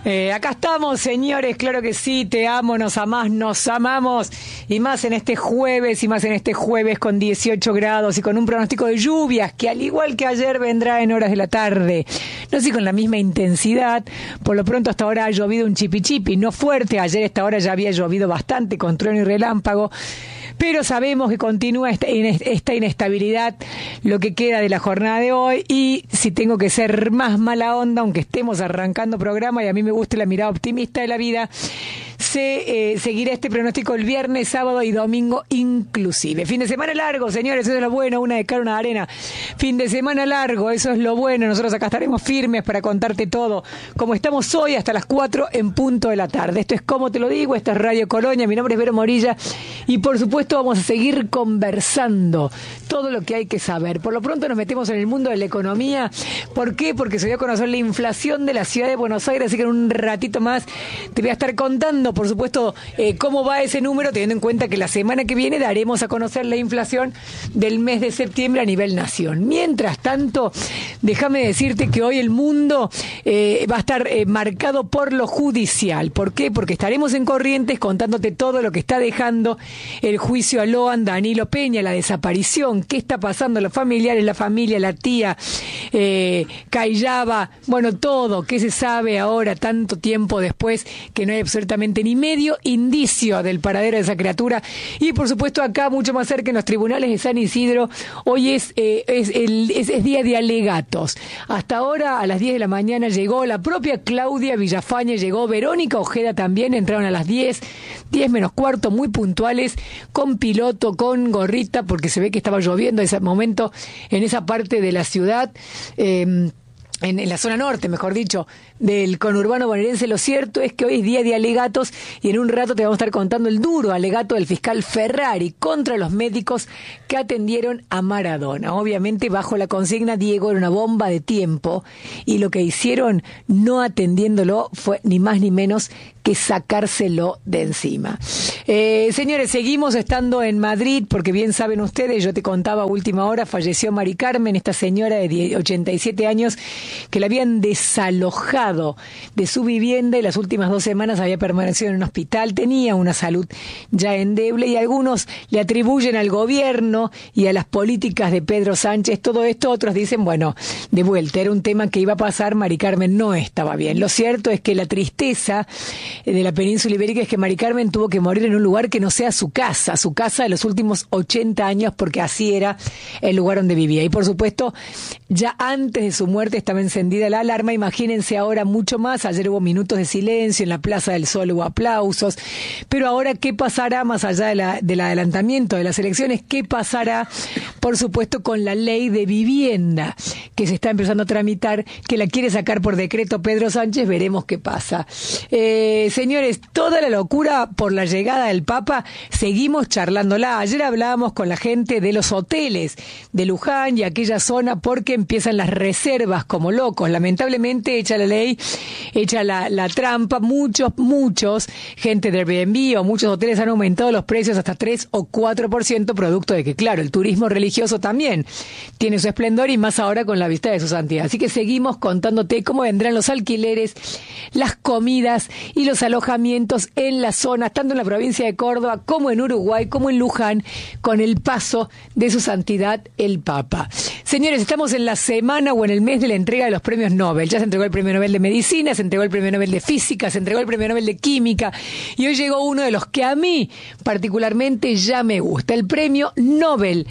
Acá estamos, señores, claro que sí, te amo, nos amás, nos amamos, y más en este jueves con 18 grados y con un pronóstico de lluvias que al igual que ayer vendrá en horas de la tarde, no sé si con la misma intensidad. Por lo pronto hasta ahora ha llovido un chipi, no fuerte, ayer a esta hora ya había llovido bastante con trueno y relámpago, pero sabemos que continúa esta inestabilidad lo que queda de la jornada de hoy, y si tengo que ser más mala onda, aunque estemos arrancando programa y a mí me gusta la mirada optimista de la vida, seguirá este pronóstico el viernes, sábado y domingo inclusive. Fin de semana largo, señores, eso es lo bueno, una de cara, una de arena. Fin de semana largo, eso es lo bueno. Nosotros acá estaremos firmes para contarte todo, como estamos hoy hasta las 4 en punto de la tarde. Esto es Como Te Lo Digo, esto es Radio Colonia, mi nombre es Vero Morilla y por supuesto vamos a seguir conversando todo lo que hay que saber. Por lo pronto nos metemos en el mundo de la economía. ¿Por qué? Porque se dio a conocer la inflación de la ciudad de Buenos Aires, así que en un ratito más te voy a estar contando, por supuesto, cómo va ese número, teniendo en cuenta que la semana que viene daremos a conocer la inflación del mes de septiembre a nivel nación. Mientras tanto, déjame decirte que hoy el mundo va a estar marcado por lo judicial. ¿Por qué? Porque estaremos en Corrientes contándote todo lo que está dejando el juicio a Loan, Danilo Peña, la desaparición, qué está pasando, los familiares, la familia, la tía, Cayaba, bueno, todo, qué se sabe ahora, tanto tiempo después, que no hay absolutamente ni medio indicio del paradero de esa criatura. Y por supuesto acá, mucho más cerca, en los tribunales de San Isidro, hoy es día de alegatos. Hasta ahora, a las 10 de la mañana, llegó la propia Claudia Villafañe, llegó Verónica Ojeda también, entraron a las 10 menos cuarto, muy puntuales, con piloto, con gorrita, porque se ve que estaba lloviendo en ese momento en esa parte de la ciudad, en la zona norte, mejor dicho, del conurbano bonaerense. Lo cierto es que hoy es día de alegatos y en un rato te vamos a estar contando el duro alegato del fiscal Ferrari contra los médicos que atendieron a Maradona. Obviamente bajo la consigna Diego era una bomba de tiempo, y lo que hicieron no atendiéndolo fue ni más ni menos que sacárselo de encima. Señores, seguimos estando en Madrid porque bien saben ustedes, yo te contaba a última hora, falleció Mari Carmen, esta señora de 87 años que la habían desalojado de su vivienda y las últimas 2 semanas había permanecido en un hospital, tenía una salud ya endeble, y algunos le atribuyen al gobierno y a las políticas de Pedro Sánchez todo esto. Otros dicen, bueno, de vuelta, era un tema que iba a pasar, Mari Carmen no estaba bien. Lo cierto es que la tristeza de la península ibérica es que Mari Carmen tuvo que morir en un lugar que no sea su casa de los últimos 80 años, porque así era el lugar donde vivía. Y por supuesto, ya antes de su muerte estaba encendida la alarma, imagínense ahora mucho más. Ayer hubo minutos de silencio, en la Plaza del Sol hubo aplausos, pero ahora ¿qué pasará más allá del adelantamiento de las elecciones? ¿Qué pasará, por supuesto, con la ley de vivienda que se está empezando a tramitar, que la quiere sacar por decreto Pedro Sánchez? Veremos qué pasa. Señores, toda la locura por la llegada del Papa, seguimos charlándola. Ayer hablábamos con la gente de los hoteles de Luján y aquella zona, porque empiezan las reservas como locos. Lamentablemente, hecha la ley, hecha la trampa, muchos, gente de Airbnb o muchos hoteles han aumentado los precios hasta 3 o 4%, producto de que, claro, el turismo religioso también tiene su esplendor, y más ahora con la vista de su santidad. Así que seguimos contándote cómo vendrán los alquileres, las comidas y los alojamientos en las zonas, tanto en la provincia de Córdoba como en Uruguay, como en Luján, con el paso de su santidad el Papa. Señores, estamos en la semana o en el mes de la entrega de los premios Nobel. Ya se entregó el premio Nobel de Medicina, se entregó el premio Nobel de Física, se entregó el premio Nobel de Química, y hoy llegó uno de los que a mí particularmente ya me gusta, el premio Nobel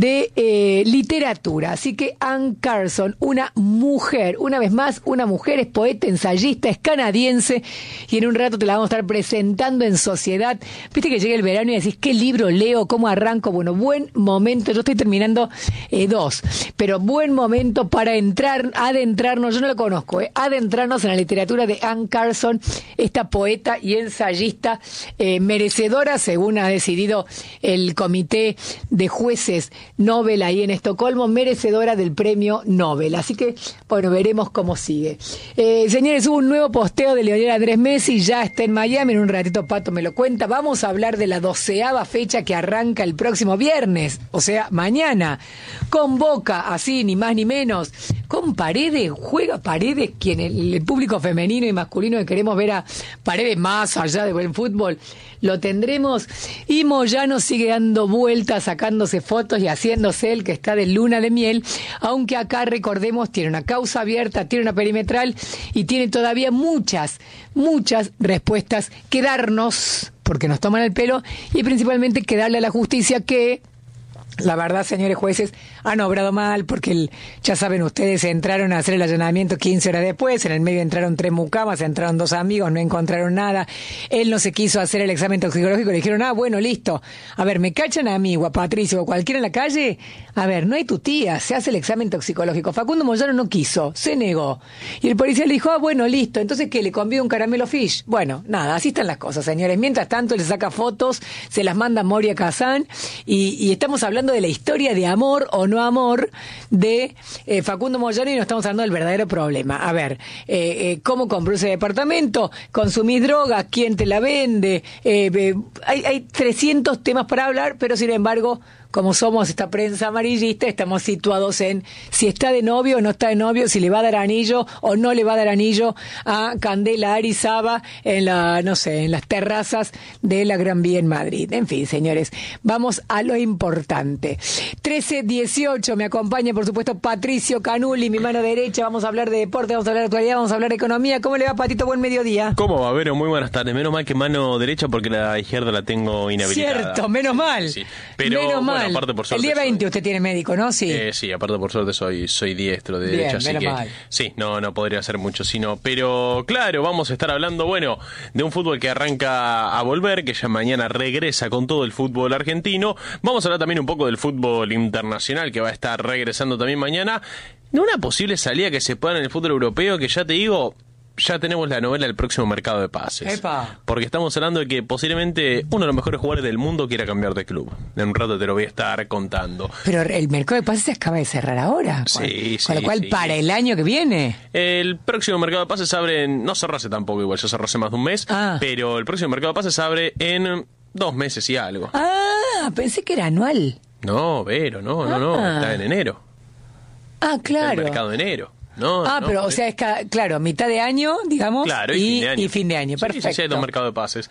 de Literatura. Así que Anne Carson, una mujer, una vez más, una mujer, es poeta, ensayista, es canadiense, y en un rato te la vamos a estar presentando en sociedad. Viste que llega el verano y decís, ¿qué libro leo? ¿Cómo arranco? Bueno, buen momento, yo estoy terminando 2, pero buen momento para adentrarnos, yo no lo conozco, adentrarnos en la literatura de Anne Carson, esta poeta y ensayista, merecedora, según ha decidido el comité de jueces Nobel ahí en Estocolmo, merecedora del premio Nobel. Así que, bueno, veremos cómo sigue. Señores, hubo un nuevo posteo de Lionel Andrés Messi, ya está en Miami, en un ratito Pato me lo cuenta. Vamos vamos a hablar de la 12ª fecha que arranca el próximo viernes, o sea, mañana, con Boca, así, ni más ni menos, con Paredes, juega Paredes, quien el público femenino y masculino que queremos ver a Paredes más allá de buen fútbol, lo tendremos, y Moyano sigue dando vueltas, sacándose fotos y haciéndose el que está de luna de miel, aunque acá, recordemos, tiene una causa abierta, tiene una perimetral y tiene todavía muchas respuestas que darnos, porque nos toman el pelo, y principalmente que darle a la justicia que, la verdad, señores jueces, han obrado mal, porque ya saben ustedes, entraron a hacer el allanamiento 15 horas después, en el medio entraron 3 mucamas, entraron 2 amigos, no encontraron nada, él no se quiso hacer el examen toxicológico, le dijeron, bueno, listo, a ver, me cachan a mí o a Patricio o cualquiera en la calle, a ver, no hay tu tía, se hace el examen toxicológico. Facundo Moyano no quiso, se negó, y el policía le dijo, bueno, listo, entonces ¿qué? ¿Le convido un caramelo fish? Bueno, nada, así están las cosas, señores. Mientras tanto, le saca fotos, se las manda Moria Kazán, y estamos hablando de la historia de amor o no amor de Facundo Moyano, y no estamos hablando del verdadero problema. A ver, ¿cómo compró ese departamento? ¿Consumís drogas? ¿Quién te la vende? Hay 300 temas para hablar, pero sin embargo, como somos esta prensa amarillista, estamos situados en si está de novio o no está de novio, si le va a dar anillo o no le va a dar anillo a Candela Arizaba en las terrazas de la Gran Vía en Madrid. En fin, señores, vamos a lo importante. 13:18, me acompaña, por supuesto, Patricio Canulli, mi mano derecha. Vamos a hablar de deporte, vamos a hablar de actualidad, vamos a hablar de economía. ¿Cómo le va, Patito? Buen mediodía. ¿Cómo va, Vero? Muy buenas tardes. Menos mal que mano derecha, porque la izquierda la tengo inhabilitada. Cierto, menos mal. Sí. Pero, menos mal. Bueno, aparte por suerte, el día 20 usted tiene médico, ¿no? Sí. Sí, aparte por suerte soy diestro de derecha, así que mal. Sí, no podría hacer mucho sino. Pero claro, vamos a estar hablando, bueno, de un fútbol que arranca a volver, que ya mañana regresa con todo el fútbol argentino. Vamos a hablar también un poco del fútbol internacional, que va a estar regresando también mañana. De una posible salida que se pueda en el fútbol europeo, que ya te digo, ya tenemos la novela del próximo mercado de pases. ¡Epa! Porque estamos hablando de que posiblemente uno de los mejores jugadores del mundo quiera cambiar de club. En un rato te lo voy a estar contando. Pero el mercado de pases se acaba de cerrar ahora. Con lo cual, para el año que viene. El próximo mercado de pases abre no cerró hace tampoco, igual ya cerró hace más de un mes. Pero el próximo mercado de pases abre en 2 meses y algo. Pensé que era anual. No, Vero, no. Está en enero. Claro. El mercado de enero. Pero, o sea, es claro, mitad de año, digamos, claro, y fin de año. Perfecto. Sí, hay 2 mercados de pases.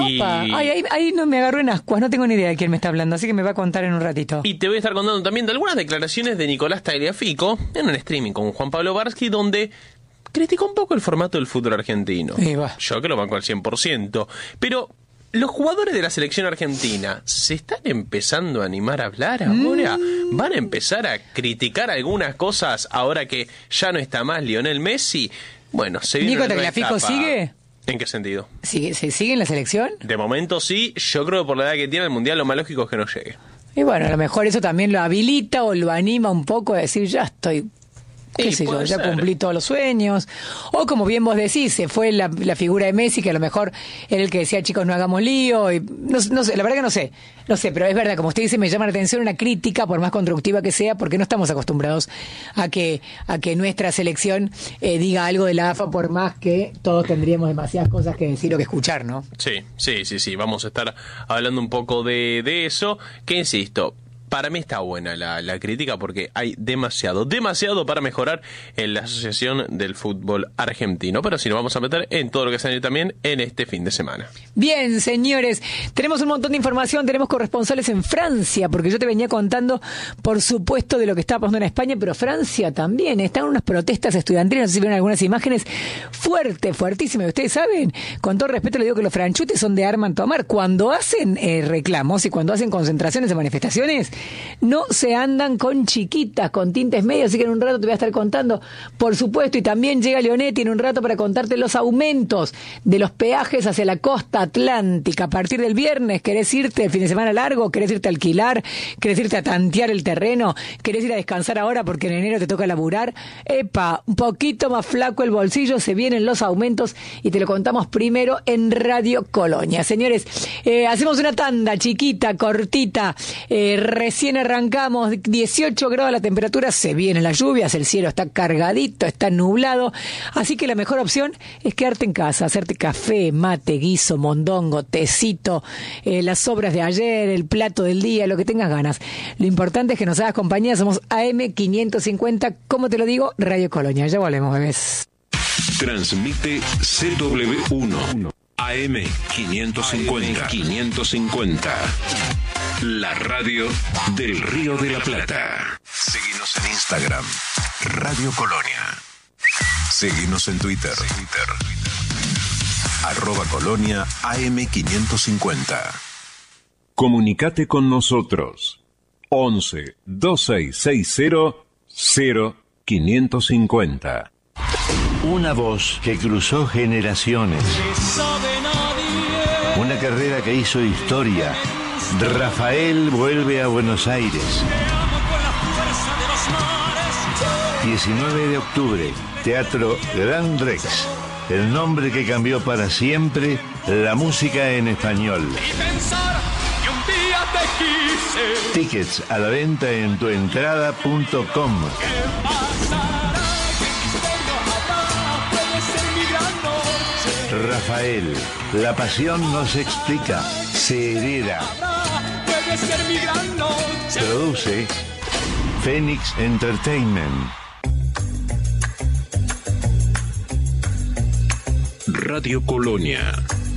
Ahí no me agarró en ascuas, no tengo ni idea de quién me está hablando, así que me va a contar en un ratito. Y te voy a estar contando también de algunas declaraciones de Nicolás Tagliafico en un streaming con Juan Pablo Barsky, donde criticó un poco el formato del fútbol argentino. Yo que lo banco al 100%. Pero los jugadores de la selección argentina se están empezando a animar a hablar ahora. ¿Van a empezar a criticar algunas cosas ahora que ya no está más Lionel Messi? Bueno, se viene. ¿Nico Tagliafico sigue? ¿En qué sentido? ¿Se sigue en la selección? De momento sí. Yo creo que por la edad que tiene el Mundial lo más lógico es que no llegue. Y bueno, a lo mejor eso también lo habilita o lo anima un poco a decir, ya estoy... qué sé yo, ya cumplí todos los sueños. O como bien vos decís, se fue la figura de Messi, que a lo mejor era el que decía, chicos, no hagamos lío. Y no sé, la verdad que no sé, pero es verdad, como usted dice, me llama la atención una crítica, por más constructiva que sea, porque no estamos acostumbrados a que nuestra selección diga algo de la AFA, por más que todos tendríamos demasiadas cosas que decir o que escuchar, ¿no? Sí, vamos a estar hablando un poco de eso, que insisto, para mí está buena la crítica, porque hay demasiado para mejorar en la Asociación del Fútbol Argentino. Pero sí, nos vamos a meter en todo lo que sale también en este fin de semana. Bien, señores, tenemos un montón de información, tenemos corresponsales en Francia, porque yo te venía contando, por supuesto, de lo que está pasando en España, pero Francia también. Están unas protestas estudiantiles, no sé si vieron algunas imágenes fuertísimas. Y ustedes saben, con todo respeto le digo que los franchutes son de arma en tomar. Cuando hacen reclamos y cuando hacen concentraciones de manifestaciones, no se andan con chiquitas, con tintes medios, así que en un rato te voy a estar contando, por supuesto, y también llega Leonetti en un rato para contarte los aumentos de los peajes hacia la costa atlántica. A partir del viernes, ¿querés irte el fin de semana largo? ¿Querés irte a alquilar? ¿Querés irte a tantear el terreno? ¿Querés ir a descansar ahora porque en enero te toca laburar? Un poquito más flaco el bolsillo, se vienen los aumentos y te lo contamos primero en Radio Colonia. Señores, hacemos una tanda chiquita, cortita, recién arrancamos, 18 grados la temperatura, se vienen las lluvias, el cielo está cargadito, está nublado, así que la mejor opción es quedarte en casa, hacerte café, mate, guiso, mondongo, tecito, las sobras de ayer, el plato del día, lo que tengas ganas. Lo importante es que nos hagas compañía, somos AM550, como te lo digo, Radio Colonia. Ya volvemos, bebés. Transmite CW1 AM550. 550. La radio del Río de la Plata. Seguinos en Instagram, Radio Colonia. Seguinos en Twitter. @Colonia AM550. Comunicate con nosotros. 11 2660 0550. Una voz que cruzó generaciones. Una carrera que hizo historia. Rafael vuelve a Buenos Aires. 19 de octubre, Teatro Gran Rex. El nombre que cambió para siempre la música en español. Tickets a la venta en tuentrada.com. Rafael, la pasión no se explica, se hereda. Produce Phoenix Entertainment. Radio Colonia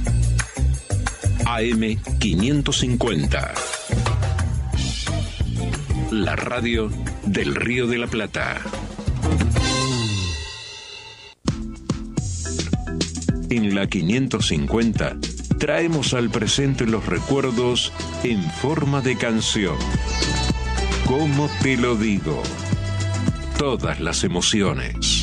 AM550. La radio del Río de la Plata. En la 550 traemos al presente los recuerdos en forma de canción. ¿Cómo te lo digo? Todas las emociones.